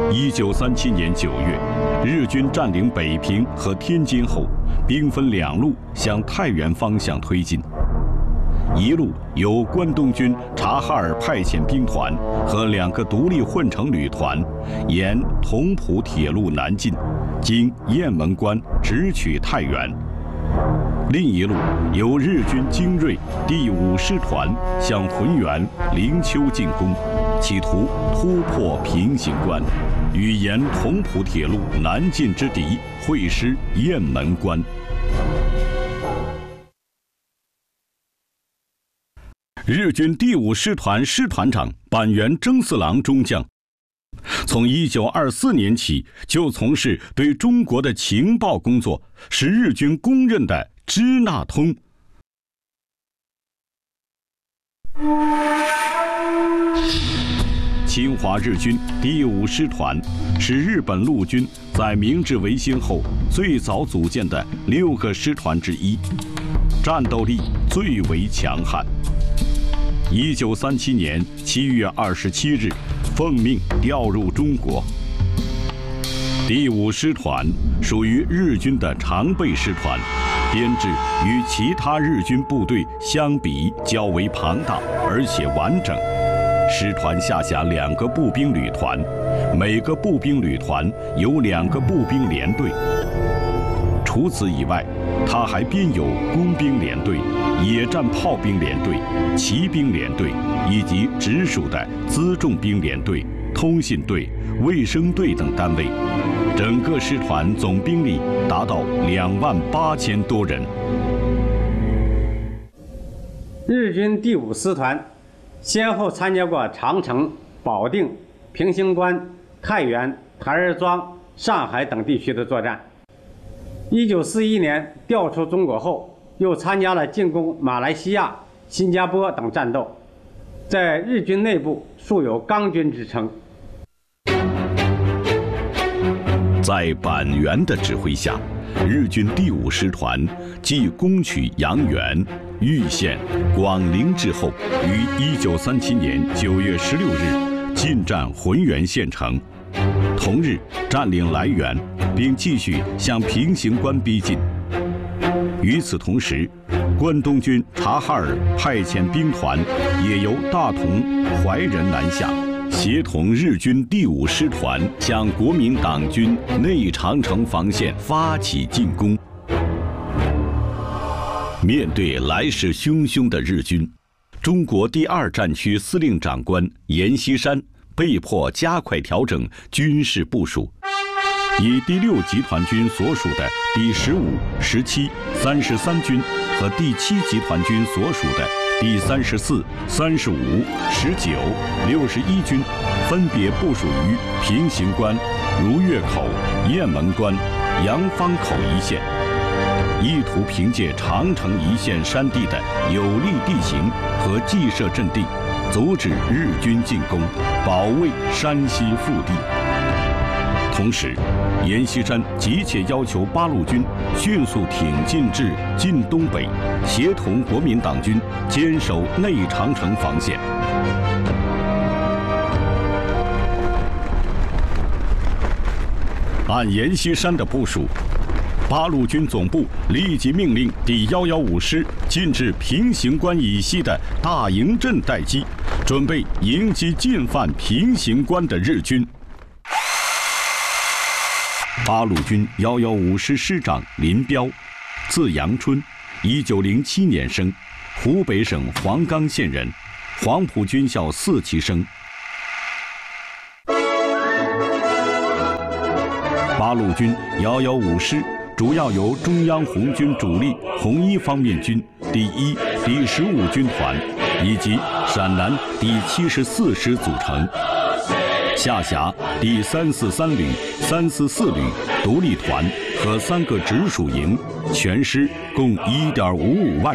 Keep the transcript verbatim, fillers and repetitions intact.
一九三七年九月，日军占领北平和天津后，兵分两路向太原方向推进。一路由关东军察哈尔派遣兵团和两个独立混成旅团，沿同蒲铁路南进，经雁门关直取太原。另一路由日军精锐第五师团向浑源、灵丘进攻，企图突破平型关，与沿同蒲铁路南进之敌会师雁门关。日军第五师团师团长板垣征四郎中将，从一九二四年起就从事对中国的情报工作，是日军公认的支那通。侵华日军第五师团是日本陆军在明治维新后最早组建的六个师团之一，战斗力最为强悍。一九三七年七月二十七日，奉命调入中国。第五师团属于日军的常备师团，编制与其他日军部队相比较为庞大，而且完整。师团下辖两个步兵旅团，每个步兵旅团有两个步兵连队。除此以外，他还编有工兵连队、野战炮兵连队、骑兵连队以及直属的辎重兵连队、通信队、卫生队等单位。整个师团总兵力达到两万八千多人。 日军第五师团先后参加过长城、保定、平型关、太原、台儿庄、上海等地区的作战。一九四一年调出中国后，又参加了进攻马来西亚、新加坡等战斗，在日军内部素有钢军之称。 在板垣的指挥下，日军第五师团继攻取阳原、玉县、广陵之后，于一九三七年九月十六日进占浑源县城，同日占领来源，并继续向平型关逼近。与此同时，关东军察哈尔派遣兵团也由大同、怀仁南下，协同日军第五师团向国民党军内长城防线发起进攻。面对来势汹汹的日军，中国第二战区司令长官阎锡山被迫加快调整军事部署，以第六集团军所属的第十五、十七、三十三军和第七集团军所属的第三十四、三十五、十九、六十一军，分别部署于平型关、如月口、雁门关、阳方口一线，意图凭借长城一线山地的有利地形和既设阵地，阻止日军进攻，保卫山西腹地。同时，阎锡山急切要求八路军迅速挺进至晋东北，协同国民党军坚守内长城防线。按阎锡山的部署，八路军总部立即命令第一一五师进至平型关以西的大营镇待机，准备迎击进犯平型关的日军。八路军一一五师师长林彪，字阳春，一九零七年生，湖北省黄冈县人，黄埔军校四期生。八路军一一五师主要由中央红军主力红一方面军第一、第十五军团以及陕南第七十四师组成，下辖第三四三旅、三四四旅独立团和三个直属营，全师共一点五五万